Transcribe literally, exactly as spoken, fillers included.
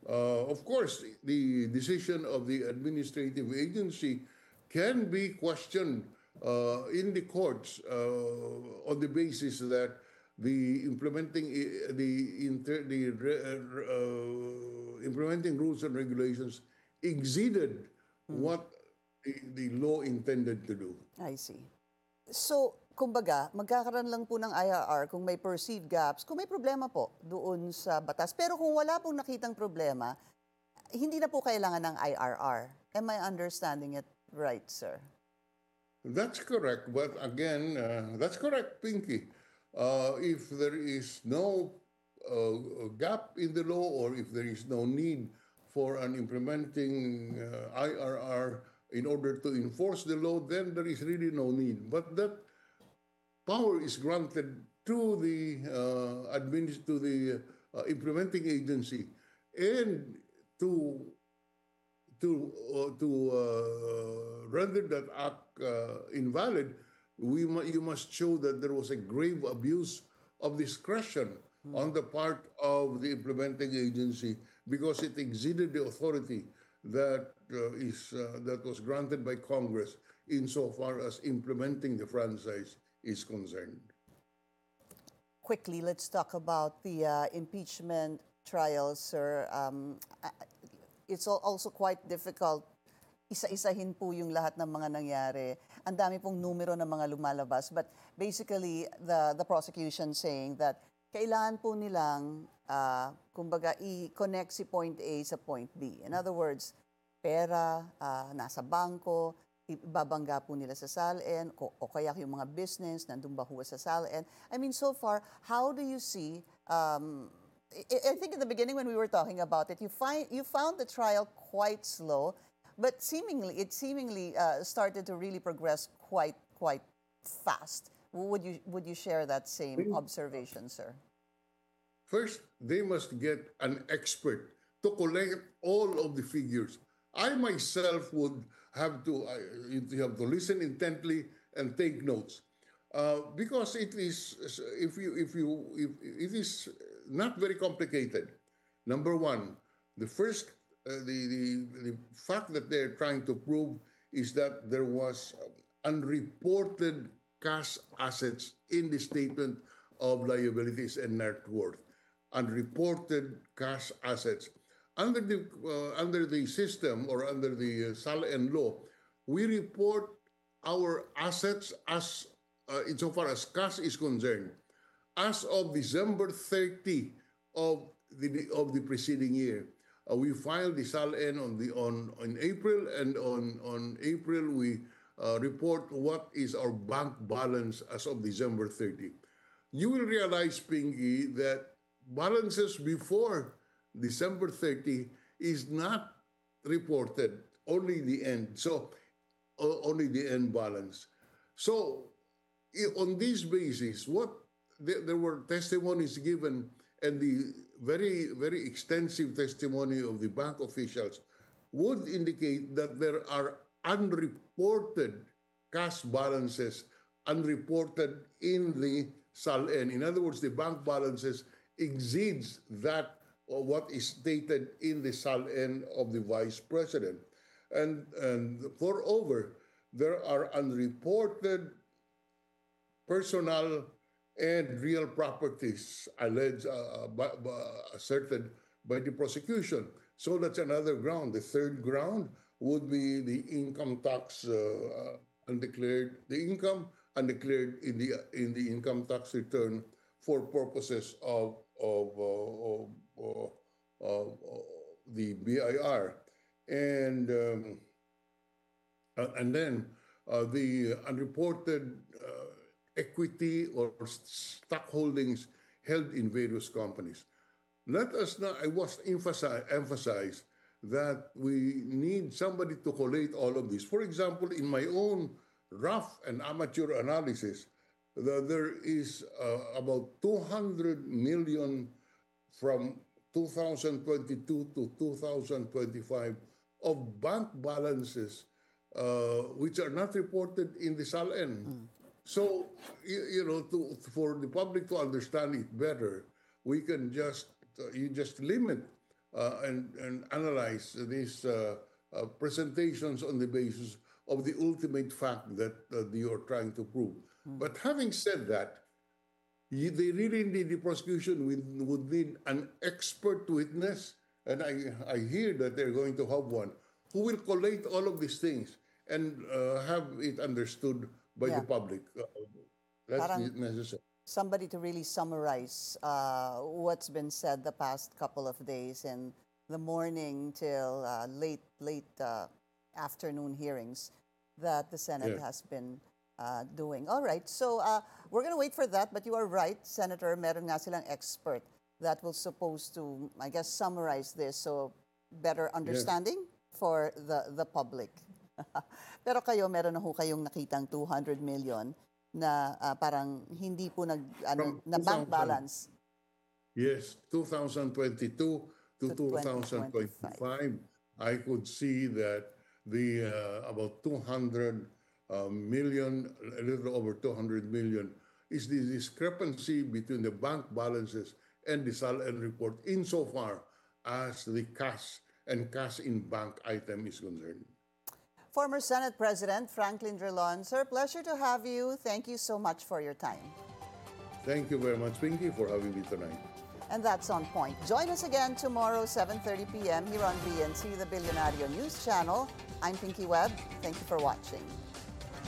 Uh, of course, the decision of the administrative agency can be questioned uh, in the courts uh, on the basis that the implementing i- the inter, the re- uh, implementing rules and regulations exceeded Mm, what the, the law intended to do. I see. So, kumbaga, magkakaroon lang po ng I R R kung may perceived gaps, kung may problema po doon sa batas. Pero kung wala pong nakitang problema, hindi na po kailangan ng I R R. Am I understanding it right, sir? That's correct. But again, uh, that's correct, Pinky. Uh, if there is no uh, gap in the law or if there is no need for an implementing uh, I R R in order to enforce the law, then there is really no need. But that power is granted to the uh, administ- to the uh, implementing agency and to to uh, to uh, render that act uh, invalid, we mu- you must show that there was a grave abuse of discretion Hmm. on the part of the implementing agency because it exceeded the authority that uh, is uh, that was granted by Congress insofar as implementing the franchise is concerned. Quickly, let's talk about the uh, impeachment trial, sir. Um, uh, it's al- also quite difficult. Isa-isahin po yung lahat ng mga nangyari. Ang dami pong numero ng mga lumalabas. But basically, the, the prosecution saying that kailangan po nilang, uh, kumbaga, i-connect si point A sa point B. In other words, pera, ah, nasa bangko, ibabangga po nila sa SALN, o, o kaya yung mga business, nandun ba ho sa SALN. I mean, so far, how do you see, um, I, I think in the beginning when we were talking about it, you, find, you found the trial quite slow, but seemingly, it seemingly uh, started to really progress quite, quite fast. Would you, would you share that same observation, sir? First, they must get an expert to collect all of the figures. I myself would have to I, you have to listen intently and take notes, uh, because it is if you if you if it is not very complicated. Number one, the first uh, the, the the fact that they're trying to prove is that there was unreported cash assets in the statement of liabilities and net worth, unreported cash assets. Under the uh, under the system or under the uh, SALN law, we report our assets as uh, insofar as cash is concerned as of December thirtieth of the of the preceding year. Uh, we filed the SALN on the on on April, and on on April we uh, report what is our bank balance as of December thirtieth. You will realize, Pinky, that balances before December thirtieth is not reported, only the end. So, o- only the end balance. So, i- on this basis, what there, there were testimonies given, and the very, very extensive testimony of the bank officials would indicate that there are unreported cash balances unreported in the SALN. In other words, the bank balances exceeds that of what is stated in the SALN of the vice president. And, and moreover, there are unreported personal and real properties alleged, uh, by, by, asserted by the prosecution. So that's another ground. The third ground would be the income tax uh, undeclared, the income undeclared in the in the income tax return for purposes of of, uh, of, uh, of uh, the B I R, and um, uh, and then uh, the unreported uh, equity or stock holdings held in various companies. Let us not, I was emphasize, emphasize that we need somebody to collate all of this. For example, in my own rough and amateur analysis, the, there is uh, about two hundred million from two thousand twenty-two to two thousand twenty-five of bank balances uh, which are not reported in the SALN. Mm. So, you, you know, to, for the public to understand it better, we can just uh, you just limit uh, and, and analyze these uh, uh, presentations on the basis of the ultimate fact that uh, you are trying to prove. But having said that, you, they really need the prosecution would, would need an expert witness, and I, I hear that they're going to have one, who will collate all of these things and uh, have it understood by Yeah. the public. Uh, that's Parang- necessary. Somebody to really summarize uh, what's been said the past couple of days in the morning till uh, late late uh, afternoon hearings that the Senate Yeah. has been uh, doing. All right, so uh, we're going to wait for that, but you are right, Senator, meron nga silang expert that will supposed to, I guess, summarize this so better understanding for the, the public. Pero kayo, meron na ho kayong nakitang two hundred million na ah, parang hindi po nag, ano, From na bank two thousand. balance. Yes, two thousand twenty-two to To two thousand twenty-five, I could see that the uh, about two hundred uh, million, a little over two hundred million, is the discrepancy between the bank balances and the SALN report insofar as the cash and cash in bank item is concerned. Former Senate President Franklin Drilon, sir, pleasure to have you. Thank you so much for your time. Thank you very much, Pinky, for having me tonight. And that's On Point. Join us again tomorrow, seven thirty p m here on B N C, the Billionario News Channel. I'm Pinky Webb. Thank you for watching.